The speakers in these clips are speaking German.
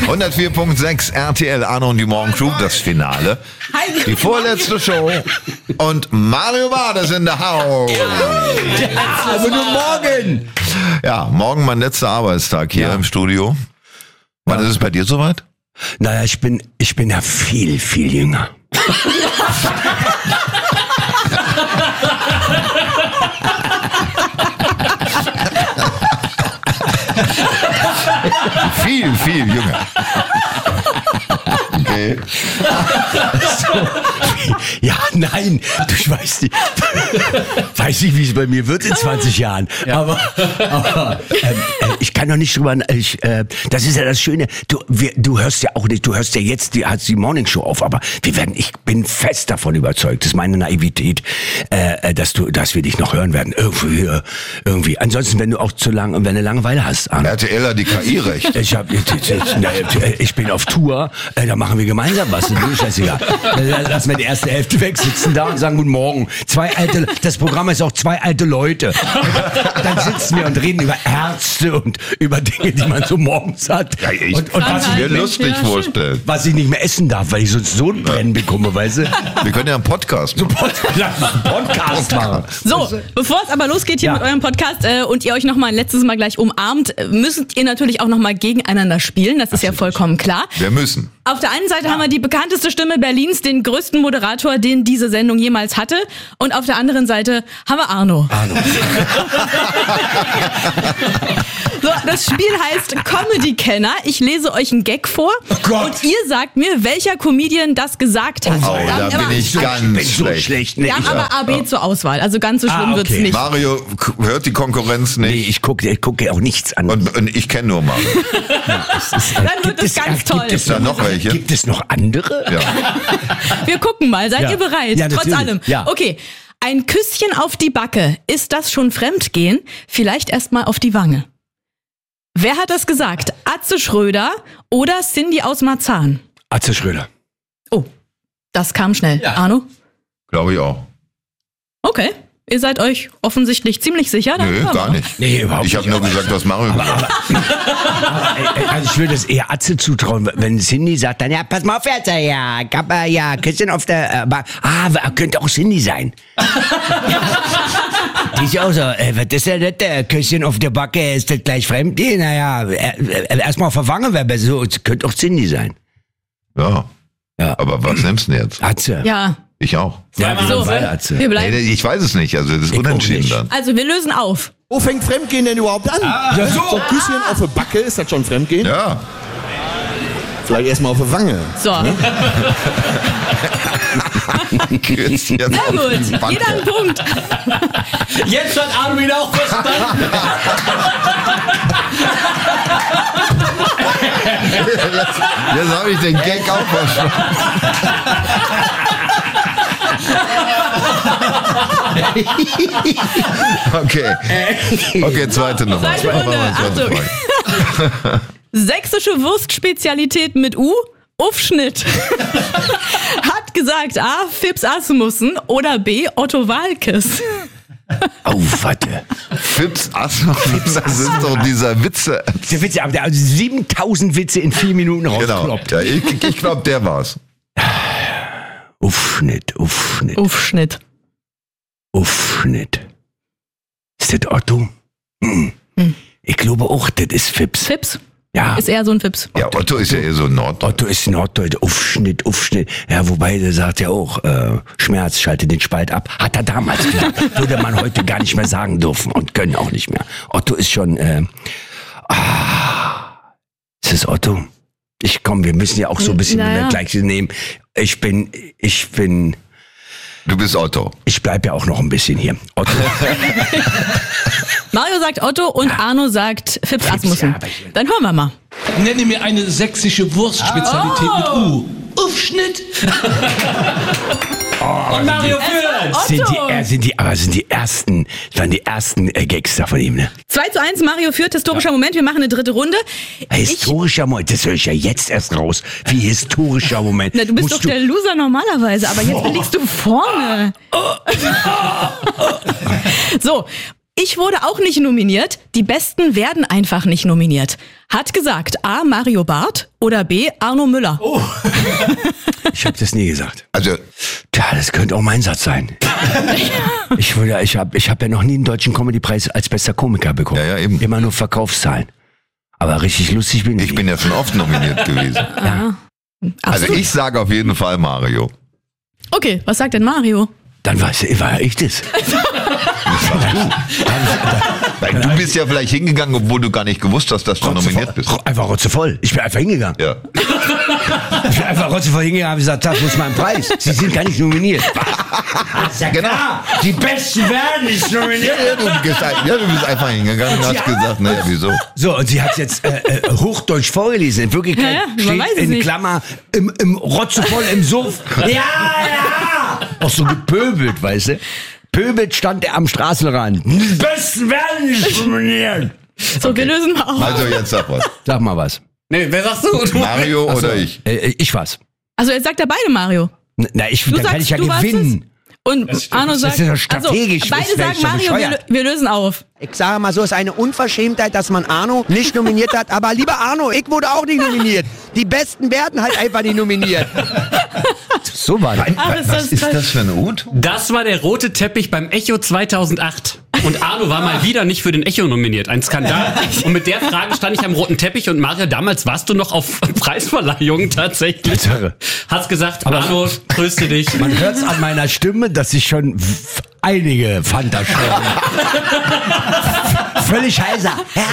104.6 RTL, Arno und die Morgencrew, das Finale. Die vorletzte Show. Und Mario Barth ist in der Haus. Aber nur morgen. Ja, morgen mein letzter Arbeitstag hier im Studio. Wann ist es bei dir soweit? Naja, ich bin ja viel, viel jünger. Viel, viel jünger. Okay. Ja, nein, du weißt nicht. Weiß nicht, wie es bei mir wird in 20 Jahren. Ja. Aber ich kann doch nicht drüber. Das ist ja das Schöne. Du hörst ja auch nicht. Du hörst ja jetzt die Morning Show auf. Aber ich bin fest davon überzeugt. Das ist meine Naivität, dass wir dich noch hören werden. Irgendwie. Ansonsten, wenn du Langeweile hast. RTL hat die KI recht. Ich bin auf Tour. Da machen wir gemeinsam was. Scheißegal. Lassen wir die erste Hälfte weg, sitzen da und sagen Guten Morgen. Das Programm ist auch 2 alte Leute. Dann sitzen wir und reden über Ärzte und über Dinge, die man so morgens hat. Ja, und was ich mir lustig vorstelle. Was ich nicht mehr essen darf, weil ich sonst so ein Brennen bekomme, weißt du? Wir können ja einen Podcast machen. Podcast machen. So, bevor es aber losgeht hier mit eurem Podcast und ihr euch nochmal ein letztes Mal gleich umarmt, müsst ihr natürlich auch nochmal gegeneinander spielen. Das ist ja vollkommen klar. Wir müssen. Auf der einen Seite haben wir die bekannteste Stimme Berlins, den größten Moderator, den diese Sendung jemals hatte. Und auf der anderen Seite haben wir Arno. So, das Spiel heißt Comedy-Kenner. Ich lese euch einen Gag vor und ihr sagt mir, welcher Comedian das gesagt hat. Oh, da bin ich ganz schlecht. Wir haben aber AB zur Auswahl, also ganz so schlimm wird's nicht. Mario hört die Konkurrenz nicht. Nee, ich gucke auch nichts an. Und ich kenne nur Mario. Dann wird es ganz toll. Gibt es da noch welche? Gibt es noch andere? Ja. Wir gucken mal. Seid ihr bereit? Ja, trotz allem. Ja. Okay. Ein Küsschen auf die Backe. Ist das schon Fremdgehen? Vielleicht erst mal auf die Wange. Wer hat das gesagt? Atze Schröder oder Cindy aus Marzahn? Atze Schröder. Oh, das kam schnell. Ja. Arno? Glaube ich auch. Okay. Ihr seid euch offensichtlich ziemlich sicher? Nö, gar nicht. Nee, überhaupt nicht. Ich habe nur gesagt, was Mario gesagt hat. Also ich würde es eher Atze zutrauen, wenn Cindy sagt, dann ja, pass mal auf jetzt, ja, Küsschen auf der könnte auch Cindy sein. Die ist ja auch so, was ist denn das, Küsschen auf der Backe, ist das gleich Fremdgehen? Naja, erstmal auf der Wange wäre besser, so, könnte auch Cindy sein. Ja. Aber was nimmst du denn jetzt? Atze. Ja. Ich auch. Ja, so, wir bleiben. Nee, ich weiß es nicht, also das ist unentschieden dann. Also wir lösen auf. Wo fängt Fremdgehen denn überhaupt an? So ein Küsschen auf der Backe, ist das schon Fremdgehen? Ja. Vielleicht erstmal auf der Wange. So. Küsschen. Sehr gut. Jeder einen Punkt. Jetzt hat Arno wieder auch verstanden. Jetzt habe ich den Gag auch verstanden. Okay, zweite Nummer. Zweite Runde. Achtung. Sächsische Wurstspezialität mit U. Aufschnitt. Hat gesagt A. Fips Asmussen oder B. Otto Walkes. Oh, warte. Fips Asmussen, das ist doch dieser Witze. Der Witze, aber der hat 7000 Witze in 4 Minuten rausgekloppt. Genau. Ja, ich glaube, der war's. Aufschnitt. Ist das Otto? Ich glaube auch, das ist Fips. Fips? Ja. Ist eher so ein Fips. Ja, Otto ist ja eher so Norddeutsch. Otto ist Norddeutsch. Aufschnitt. Ja, wobei, der sagt ja auch, Schmerz, schalte den Spalt ab. Hat er damals gesagt. Würde man heute gar nicht mehr sagen dürfen und können auch nicht mehr. Otto ist schon, ist es Otto? Wir müssen ja auch so ein bisschen gleich nehmen. Ich bin... Du bist Otto. Ich bleib ja auch noch ein bisschen hier. Otto. Mario sagt Otto und Arno sagt Fips Asmussen. Dann hören wir mal. Nenne mir eine sächsische Wurstspezialität mit U. Aufschnitt. Und Mario führt. waren die ersten Gags da von ihm, ne? 2:1, Mario führt, historischer Moment, wir machen eine dritte Runde. Historischer Moment, das höre ich ja jetzt erst raus. Wie historischer Moment. Na, du bist doch der Loser normalerweise, aber jetzt liegst du vorne. So, ich wurde auch nicht nominiert. Die Besten werden einfach nicht nominiert. Hat gesagt A. Mario Barth oder B. Arno Müller. Oh. Ich habe das nie gesagt. Also, Tja, das könnte auch mein Satz sein. Ich hab ja noch nie einen deutschen Comedy-Preis als bester Komiker bekommen. Ja, eben. Immer nur Verkaufszahlen. Aber richtig lustig bin ich. ich bin ja schon oft nominiert gewesen. Ja. Also ich sage auf jeden Fall Mario. Okay, was sagt denn Mario? Dann war ich das. Weil du bist ja vielleicht hingegangen, obwohl du gar nicht gewusst hast, dass du nominiert bist. Einfach rotzevoll. Ich bin einfach hingegangen. Ja. Ich bin einfach rotzevoll hingegangen und habe gesagt, das ist mein Preis. Sie sind gar nicht nominiert. Ja, Genau. Die Besten werden nicht nominiert. Du bist einfach hingegangen und hast gesagt, naja, wieso? So, und sie hat es jetzt Hochdeutsch vorgelesen. In Wirklichkeit Ja, man steht weiß es in nicht. Klammer im Rotzevoll im Suff. Ja. Auch so gepöbelt, weißt du? Pöbelt stand er am Straßenrand. Die Besten werden nicht nominiert. So, wir lösen mal auf. Also jetzt sag was. Sag mal was. Nee, wer sagst du? Mario oder ich? Ich was. Also jetzt sagt er beide Mario. Na, dann kann ich ja du warst gewinnen. es. Und Arno Das sagt, ist ja strategisch, beide das wär sagen ich doch Mario, bescheuert. wir lösen auf. Ich sage mal so, es ist eine Unverschämtheit, dass man Arno nicht nominiert hat. Aber lieber Arno, ich wurde auch nicht nominiert. Die Besten werden halt einfach nicht nominiert. So war das. Was ist das für eine O-Ton? Das war der rote Teppich beim Echo 2008. Und Arno war mal wieder nicht für den Echo nominiert. Ein Skandal. Und mit der Frage stand ich am roten Teppich und Mario, damals warst du noch auf Preisverleihung tatsächlich. Tatsache. Hast gesagt, Arno, tröste dich. Man hört es an meiner Stimme, dass ich schon einige Fanta schreibe. Völlig heiser.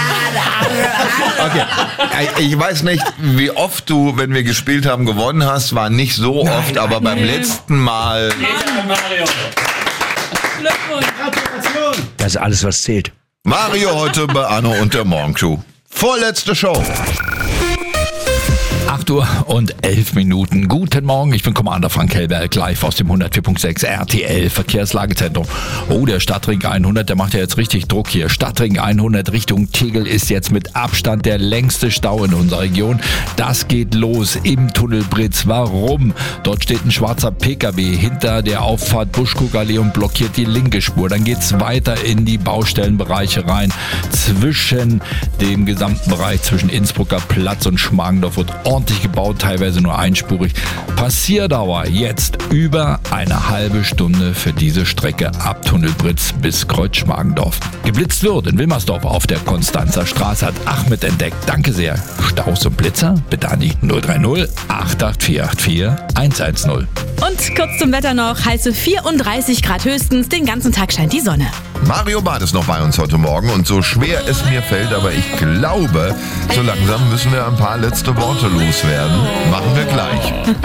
Okay. Ich weiß nicht, wie oft du, wenn wir gespielt haben, gewonnen hast. War nicht so oft, aber beim letzten Mal. Mario. Das ist alles, was zählt. Mario heute bei Arno und der Morgencrew. Vorletzte Show. 8 Uhr und 11 Minuten. Guten Morgen, ich bin Commander Frank Hellberg, live aus dem 104.6 RTL Verkehrslagezentrum. Oh, der Stadtring 100, der macht ja jetzt richtig Druck hier. Stadtring 100 Richtung Tegel ist jetzt mit Abstand der längste Stau in unserer Region. Das geht los im Tunnel Britz. Warum? Dort steht ein schwarzer PKW hinter der Auffahrt Buschkuckerallee und blockiert die linke Spur. Dann geht's weiter in die Baustellenbereiche rein. Zwischen dem gesamten Bereich zwischen Innsbrucker Platz und Schmargendorf wird ordentlich gebaut, teilweise nur einspurig. Passierdauer jetzt über eine halbe Stunde für diese Strecke ab Tunnelbritz bis Kreuz Schmargendorf. Geblitzt wird in Wilmersdorf auf der Konstanzer Straße, hat Ahmed entdeckt. Danke sehr. Staus und Blitzer bitte an die 030 88484 110. Und kurz zum Wetter noch, heiße 34 Grad höchstens, den ganzen Tag scheint die Sonne. Mario Barth ist noch bei uns heute Morgen und so schwer es mir fällt, aber ich glaube, so langsam müssen wir ein paar letzte Worte loswerden. Machen wir gleich.